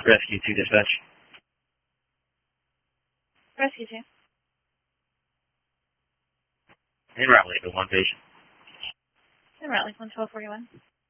Rescue 2 dispatch. Rescue 2. In Raleigh, the one patient. In Raleigh, 11241.